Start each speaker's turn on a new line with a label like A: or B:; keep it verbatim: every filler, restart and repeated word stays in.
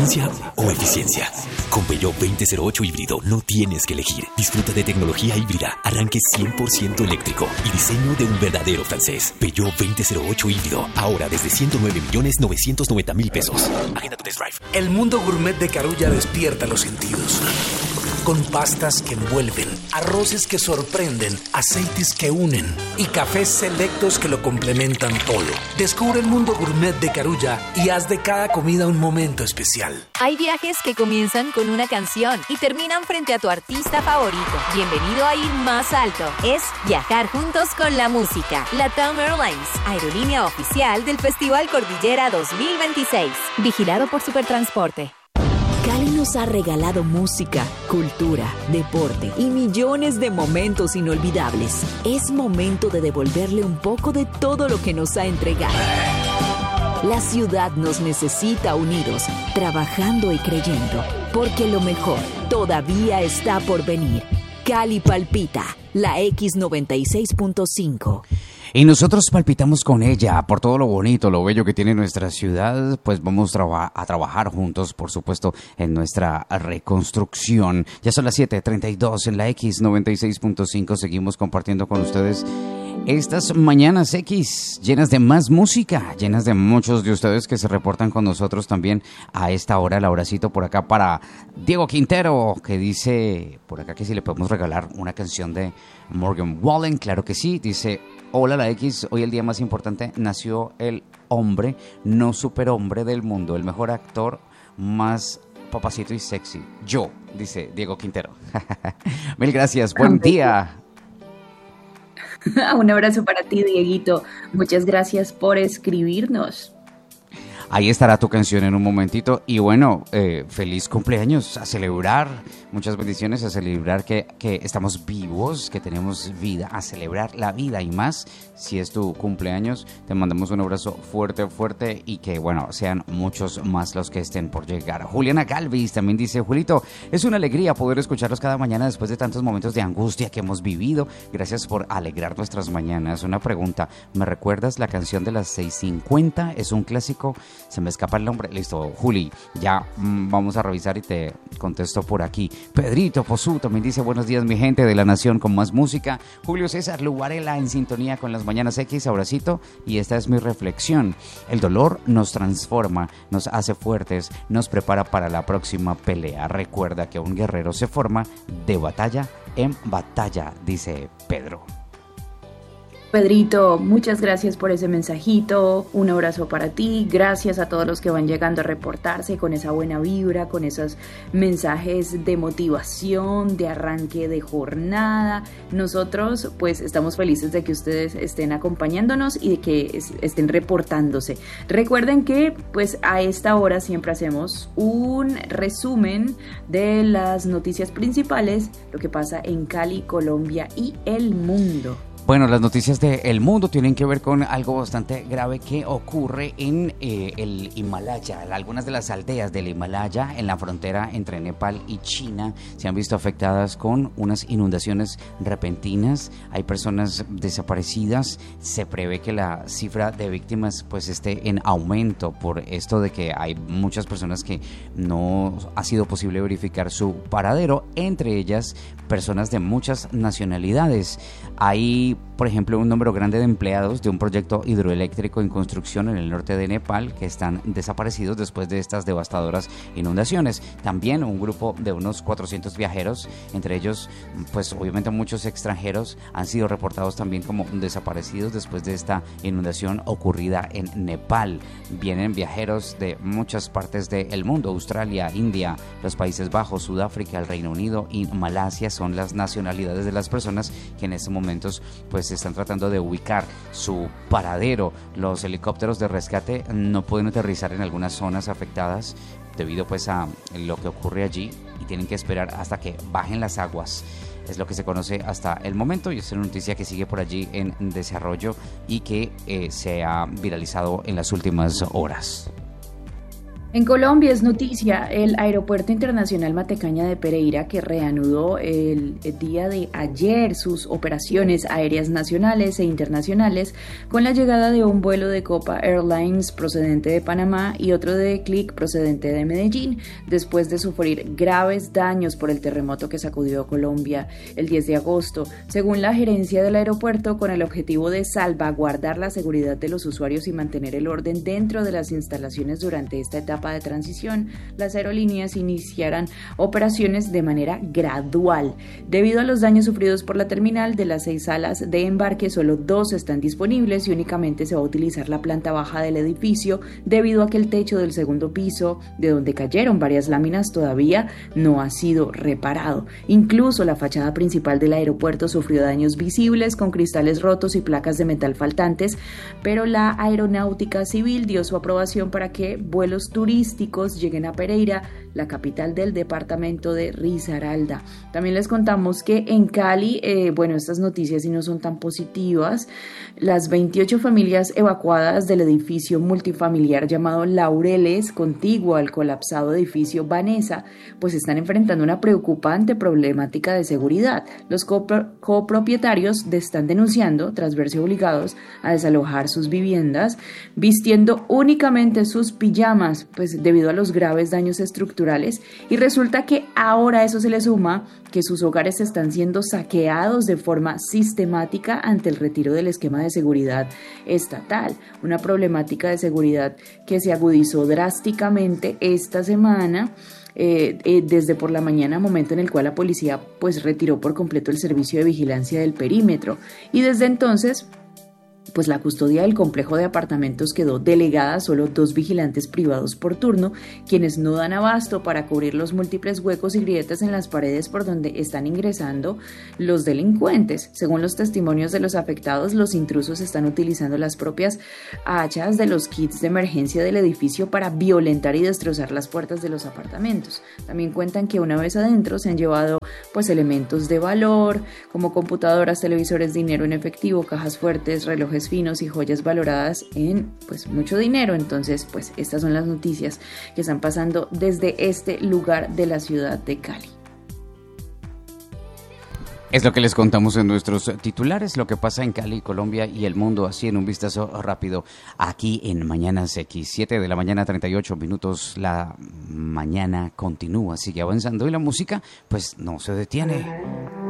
A: ¿Potencia o eficiencia? Con Peugeot veinte cero ocho híbrido no tienes que elegir. Disfruta de tecnología híbrida, arranque cien por ciento eléctrico y diseño de un verdadero francés. Peugeot veinte cero ocho híbrido, ahora desde ciento nueve millones novecientos noventa mil pesos. Agenda tu test drive.
B: El mundo gourmet de Carulla despierta los sentidos. Con pastas que envuelven, arroces que sorprenden, aceites que unen y cafés selectos que lo complementan todo. Descubre el mundo gourmet de Carulla y haz de cada comida un momento especial.
C: Hay viajes que comienzan con una canción y terminan frente a tu artista favorito. Bienvenido a ir más alto. Es viajar juntos con la música. LATAM Airlines, aerolínea oficial del Festival Cordillera dos mil veintiséis. Vigilado por Supertransporte.
D: Cali nos ha regalado música, cultura, deporte y millones de momentos inolvidables. Es momento de devolverle un poco de todo lo que nos ha entregado. La ciudad nos necesita unidos, trabajando y creyendo, porque lo mejor todavía está por venir. Cali palpita, la X noventa y seis punto cinco.
E: Y nosotros palpitamos con ella por todo lo bonito, lo bello que tiene nuestra ciudad, pues vamos traba- a trabajar juntos, por supuesto, en nuestra reconstrucción. Ya son las siete treinta y dos en la X noventa y seis punto cinco, seguimos compartiendo con ustedes estas mañanas X, llenas de más música, llenas de muchos de ustedes que se reportan con nosotros también a esta hora, el abracito por acá para Diego Quintero, que dice por acá que si le podemos regalar una canción de Morgan Wallen, claro que sí, dice... Hola la X, hoy el día más importante, nació el hombre, no superhombre del mundo, el mejor actor, más papacito y sexy. Yo, dice Diego Quintero. Mil gracias, buen día.
F: Un abrazo para ti, Dieguito. Muchas gracias por escribirnos.
E: Ahí estará tu canción en un momentito. Y bueno, eh, feliz cumpleaños, a celebrar, muchas bendiciones, a celebrar que, que estamos vivos, que tenemos vida, a celebrar la vida y más. Si es tu cumpleaños, te mandamos un abrazo fuerte, fuerte y que, bueno, sean muchos más los que estén por llegar. Juliana Galvis también dice, Julito, es una alegría poder escucharlos cada mañana después de tantos momentos de angustia que hemos vivido. Gracias por alegrar nuestras mañanas. Una pregunta, ¿me recuerdas la canción de las seis cincuenta? Es un clásico. Se me escapa el nombre. Listo, Juli, ya mmm, vamos a revisar y te contesto por aquí. Pedrito Posú también dice, buenos días mi gente de la nación con más música. Julio César Lugarela en sintonía con las mañanas X, abracito. Y esta es mi reflexión. El dolor nos transforma, nos hace fuertes, nos prepara para la próxima pelea. Recuerda que un guerrero se forma de batalla en batalla, dice Pedro.
F: Pedrito, muchas gracias por ese mensajito, un abrazo para ti, gracias a todos los que van llegando a reportarse con esa buena vibra, con esos mensajes de motivación, de arranque de jornada. Nosotros pues estamos felices de que ustedes estén acompañándonos y de que estén reportándose. Recuerden que pues a esta hora siempre hacemos un resumen de las noticias principales, lo que pasa en Cali, Colombia y el mundo.
E: Bueno, las noticias del mundo tienen que ver con algo bastante grave que ocurre en eh, el Himalaya. Algunas de las aldeas del Himalaya en la frontera entre Nepal y China se han visto afectadas con unas inundaciones repentinas. Hay personas desaparecidas. Se prevé que la cifra de víctimas pues esté en aumento por esto de que hay muchas personas que no ha sido posible verificar su paradero, entre ellas personas de muchas nacionalidades. Hay, por ejemplo, un número grande de empleados de un proyecto hidroeléctrico en construcción en el norte de Nepal que están desaparecidos después de estas devastadoras inundaciones. También un grupo de unos cuatrocientos viajeros, entre ellos, pues obviamente muchos extranjeros, han sido reportados también como desaparecidos después de esta inundación ocurrida en Nepal. Vienen viajeros de muchas partes del mundo, Australia, India, los Países Bajos, Sudáfrica, el Reino Unido y Malasia son las nacionalidades de las personas que en estos momentos pues están tratando de ubicar su paradero. Los helicópteros de rescate no pueden aterrizar en algunas zonas afectadas debido pues a lo que ocurre allí y tienen que esperar hasta que bajen las aguas. Es lo que se conoce hasta el momento y es una noticia que sigue por allí en desarrollo y que eh, se ha viralizado en las últimas horas.
F: En Colombia es noticia el Aeropuerto Internacional Matecaña de Pereira, que reanudó el día de ayer sus operaciones aéreas nacionales e internacionales con la llegada de un vuelo de Copa Airlines procedente de Panamá y otro de Clic procedente de Medellín, después de sufrir graves daños por el terremoto que sacudió a Colombia el diez de agosto. Según la gerencia del aeropuerto, con el objetivo de salvaguardar la seguridad de los usuarios y mantener el orden dentro de las instalaciones durante esta etapa de transición, las aerolíneas iniciarán operaciones de manera gradual. Debido a los daños sufridos por la terminal, de las seis salas de embarque, solo dos están disponibles y únicamente se va a utilizar la planta baja del edificio, debido a que el techo del segundo piso, de donde cayeron varias láminas, todavía no ha sido reparado. Incluso la fachada principal del aeropuerto sufrió daños visibles con cristales rotos y placas de metal faltantes, pero la Aeronáutica Civil dio su aprobación para que vuelos turísticos lleguen a Pereira, la capital del departamento de Risaralda. También les contamos que en Cali, eh, bueno, estas noticias sí no son tan positivas. Las veintiocho familias evacuadas del edificio multifamiliar llamado Laureles, contiguo al colapsado edificio Vanessa, pues están enfrentando una preocupante problemática de seguridad. Los copro- copropietarios están denunciando, tras verse obligados a desalojar sus viviendas, vistiendo únicamente sus pijamas, pues debido a los graves daños estructurales, y resulta que ahora eso se le suma que sus hogares están siendo saqueados de forma sistemática ante el retiro del esquema de seguridad estatal, una problemática de seguridad que se agudizó drásticamente esta semana. Eh, eh, desde por la mañana, momento en el cual la policía pues retiró por completo el servicio de vigilancia del perímetro, y desde entonces pues la custodia del complejo de apartamentos quedó delegada a solo dos vigilantes privados por turno, quienes no dan abasto para cubrir los múltiples huecos y grietas en las paredes por donde están ingresando los delincuentes. Según los testimonios de los afectados, los intrusos están utilizando las propias hachas de los kits de emergencia del edificio para violentar y destrozar las puertas de los apartamentos. También cuentan que una vez adentro se han llevado pues elementos de valor como computadoras, televisores, dinero en efectivo, cajas fuertes, relojes finos y joyas valoradas en pues mucho dinero. Entonces pues estas son las noticias que están pasando desde este lugar de la ciudad de Cali.
E: Es lo que les contamos en nuestros titulares, lo que pasa en Cali, Colombia y el mundo, así en un vistazo rápido aquí en Mañanas X. siete de la mañana, treinta y ocho minutos, la mañana continúa, sigue avanzando y la música pues no se detiene.